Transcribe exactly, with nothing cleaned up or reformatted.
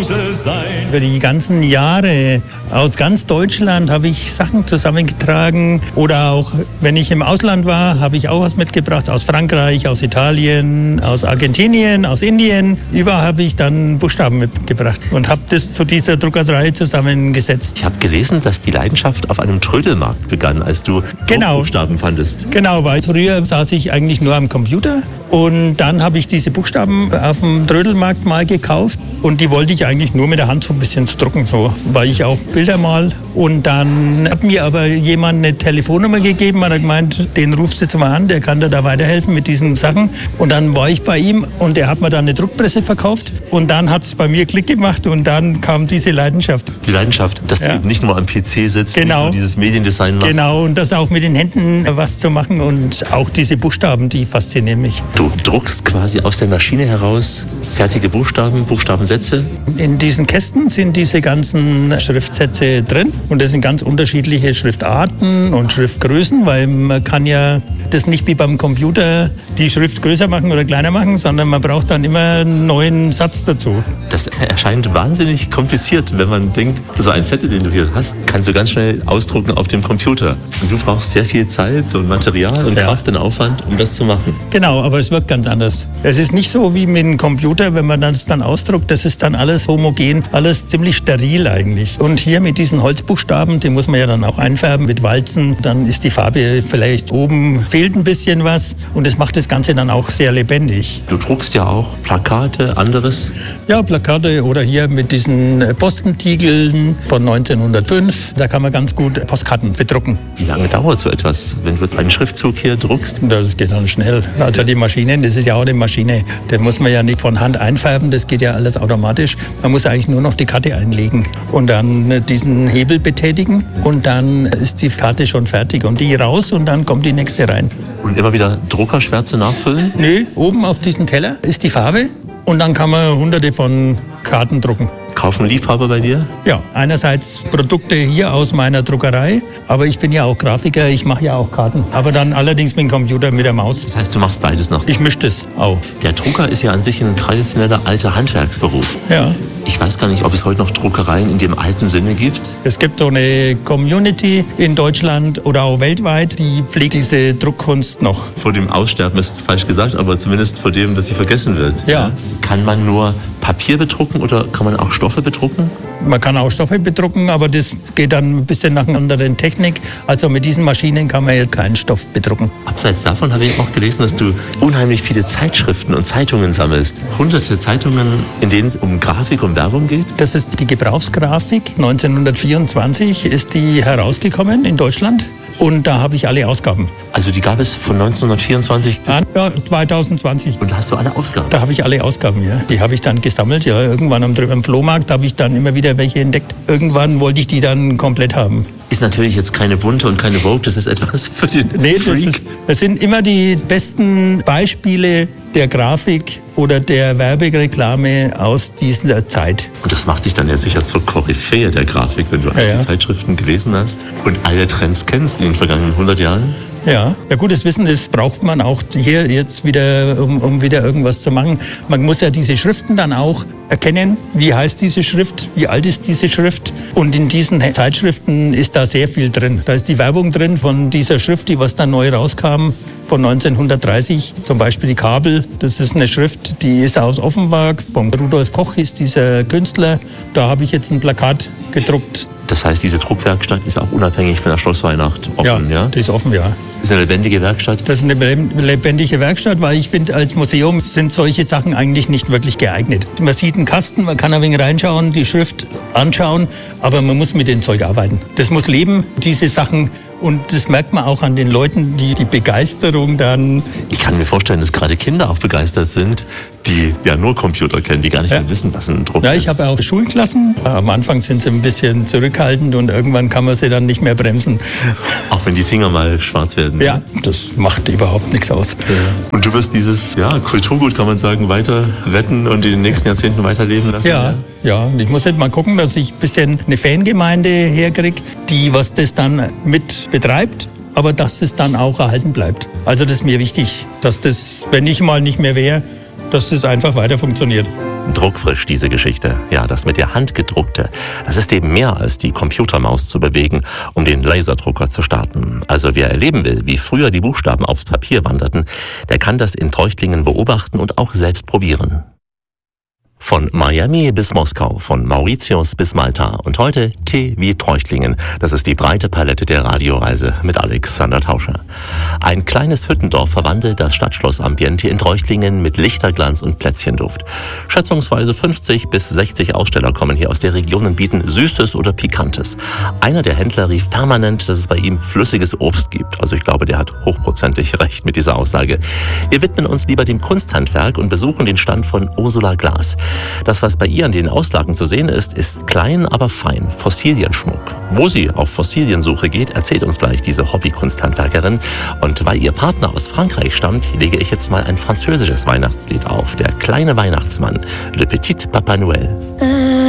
Hause sein. Über die ganzen Jahre aus ganz Deutschland habe ich Sachen zusammengetragen. Oder auch, wenn ich im Ausland war, habe ich auch was mitgebracht. Aus Frankreich, aus Italien, aus Argentinien, aus Indien. Überall habe ich dann Buchstaben mitgebracht und habe das zu dieser Druckerei zusammengesetzt. Ich habe gelesen, dass die Leidenschaft auf einem Trödelmarkt begann, als du genau. Buchstaben fandest. Genau, weil früher saß ich eigentlich nur am Computer. Und dann habe ich diese Buchstaben auf dem Trödelmarkt mal gekauft und die wollte ich eigentlich nur mit der Hand so ein bisschen drucken, so, weil ich auch Bilder mal. Und dann hat mir aber jemand eine Telefonnummer gegeben und hat gemeint, den rufst du jetzt mal an, der kann dir da weiterhelfen mit diesen Sachen. Und dann war ich bei ihm und er hat mir dann eine Druckpresse verkauft und dann hat es bei mir Klick gemacht und dann kam diese Leidenschaft. Die Leidenschaft, dass ja. du eben nicht nur am P C sitzt, genau. nicht nur dieses Mediendesign machst. Genau, und das auch mit den Händen was zu machen und auch diese Buchstaben, die faszinieren mich. Du druckst quasi aus der Maschine heraus fertige Buchstaben, Buchstabensätze? In diesen Kästen sind diese ganzen Schriftsätze drin und das sind ganz unterschiedliche Schriftarten und Schriftgrößen, weil man kann ja das nicht wie beim Computer die Schrift größer machen oder kleiner machen, sondern man braucht dann immer einen neuen Satz dazu. Das erscheint wahnsinnig kompliziert, wenn man denkt, so ein Zettel, den du hier hast, kannst du ganz schnell ausdrucken auf dem Computer. Und du brauchst sehr viel Zeit und Material und ja. Kraft und Aufwand, um das zu machen. Genau, aber es wirkt ganz anders. Es ist nicht so wie mit dem Computer, wenn man das dann ausdruckt, das ist dann alles homogen, alles ziemlich steril eigentlich. Und hier mit diesen Holzbuchstaben, die muss man ja dann auch einfärben mit Walzen, dann ist die Farbe vielleicht oben, fehlt ein bisschen was und das macht das Ganze dann auch sehr lebendig. Du druckst ja auch Plakate, anderes? Ja, Plakate oder hier mit diesen Postentiegeln von neunzehnhundertfünf, da kann man ganz gut Postkarten bedrucken. Wie lange dauert so etwas, wenn du jetzt einen Schriftzug hier druckst? Das geht dann schnell. Also die Maschinen, das ist ja auch eine Maschine, da muss man ja nicht von Hand einfärben, das geht ja alles automatisch. Man muss eigentlich nur noch die Karte einlegen und dann diesen Hebel betätigen und dann ist die Karte schon fertig und die raus und dann kommt die nächste rein. Und immer wieder Druckerschwärze nachfüllen? Nö, oben auf diesem Teller ist die Farbe und dann kann man hunderte von Karten drucken. Kaufen Liebhaber bei dir? Ja, einerseits Produkte hier aus meiner Druckerei, aber ich bin ja auch Grafiker, ich mache ja auch Karten. Aber dann allerdings mit dem Computer, mit der Maus. Das heißt, du machst beides noch? Ich mische das auch. Der Drucker ist ja an sich ein traditioneller alter Handwerksberuf. Ja. Ich weiß gar nicht, ob es heute noch Druckereien in dem alten Sinne gibt. Es gibt so eine Community in Deutschland oder auch weltweit, die pflegt diese Druckkunst noch. Vor dem Aussterben ist falsch gesagt, aber zumindest vor dem, dass sie vergessen wird. Ja. Kann man nur Papier bedrucken oder kann man auch Stoffe bedrucken? Man kann auch Stoffe bedrucken, aber das geht dann ein bisschen nach einer anderen Technik. Also mit diesen Maschinen kann man jetzt keinen Stoff bedrucken. Abseits davon habe ich auch gelesen, dass du unheimlich viele Zeitschriften und Zeitungen sammelst. Hunderte Zeitungen, in denen es um Grafik und Werbung geht. Das ist die Gebrauchsgrafik. neunzehnhundertvierundzwanzig ist die herausgekommen in Deutschland. Und da habe ich alle Ausgaben. Also die gab es von neunzehnhundertvierundzwanzig bis... Ja, zweitausendzwanzig. Und da hast du alle Ausgaben? Da habe ich alle Ausgaben, ja. Die habe ich dann gesammelt. Ja, irgendwann am, am Flohmarkt habe ich dann immer wieder welche entdeckt. Irgendwann wollte ich die dann komplett haben. Ist natürlich jetzt keine Bunte und keine Vogue, das ist etwas für den Nee, Freak. das, ist, das sind immer die besten Beispiele der Grafik oder der Werbereklame aus dieser Zeit. Und das macht dich dann ja sicher zur Koryphäe der Grafik, wenn du all ja, ja. die Zeitschriften gelesen hast und alle Trends kennst in den vergangenen hundert Jahren. Ja, ja, gutes Wissen, das braucht man auch hier jetzt wieder, um, um wieder irgendwas zu machen. Man muss ja diese Schriften dann auch erkennen, wie heißt diese Schrift, wie alt ist diese Schrift. Und in diesen Zeitschriften ist da sehr viel drin. Da ist die Werbung drin von dieser Schrift, die was dann neu rauskam, von neunzehnhundertdreißig. Zum Beispiel die Kabel, das ist eine Schrift, die ist aus Offenbach. Von Rudolf Koch ist dieser Künstler. Da habe ich jetzt ein Plakat gedruckt. Das heißt, diese Druckwerkstatt ist auch unabhängig von der Schlossweihnacht offen, ja? Ja, die ist offen, ja. Das ist eine lebendige Werkstatt? Das ist eine lebendige Werkstatt, weil ich finde, als Museum sind solche Sachen eigentlich nicht wirklich geeignet. Man sieht einen Kasten, man kann ein wenig reinschauen, die Schrift anschauen, aber man muss mit dem Zeug arbeiten. Das muss leben, diese Sachen. Und das merkt man auch an den Leuten, die die Begeisterung dann... Ich kann mir vorstellen, dass gerade Kinder auch begeistert sind, die ja nur Computer kennen, die gar nicht ja. mehr wissen, was ein Druck ja, ist. Ich habe auch Schulklassen. Am Anfang sind sie ein bisschen zurückhaltend und irgendwann kann man sie dann nicht mehr bremsen. Auch wenn die Finger mal schwarz werden. Ja, das macht überhaupt nichts aus. Ja. Und du wirst dieses ja, Kulturgut, kann man sagen, weiter retten und in den nächsten Jahrzehnten weiterleben lassen? Ja, ja. Und ich muss jetzt mal gucken, dass ich ein bisschen eine Fangemeinde herkriege, die was das dann mit betreibt, aber dass es dann auch erhalten bleibt. Also das ist mir wichtig, dass das, wenn ich mal nicht mehr wäre, dass das einfach weiter funktioniert. Druckfrisch, diese Geschichte. Ja, das mit der Hand gedruckte. Das ist eben mehr als die Computermaus zu bewegen, um den Laserdrucker zu starten. Also wer erleben will, wie früher die Buchstaben aufs Papier wanderten, der kann das in Treuchtlingen beobachten und auch selbst probieren. Von Miami bis Moskau, von Mauritius bis Malta und heute Tee wie Treuchtlingen. Das ist die breite Palette der Radioreise mit Alexander Tauscher. Ein kleines Hüttendorf verwandelt das Stadtschloss-Ambiente in Treuchtlingen mit Lichterglanz und Plätzchenduft. Schätzungsweise fünfzig bis sechzig Aussteller kommen hier aus der Region und bieten Süßes oder Pikantes. Einer der Händler rief permanent, dass es bei ihm flüssiges Obst gibt. Also ich glaube, der hat hochprozentig recht mit dieser Aussage. Wir widmen uns lieber dem Kunsthandwerk und besuchen den Stand von Ursula Glas. Das, was bei ihr an den Auslagen zu sehen ist, ist klein, aber fein. Fossilienschmuck. Wo sie auf Fossiliensuche geht, erzählt uns gleich diese Hobby-Kunsthandwerkerin. Und weil ihr Partner aus Frankreich stammt, lege ich jetzt mal ein französisches Weihnachtslied auf. Der kleine Weihnachtsmann, Le Petit Papa Noël.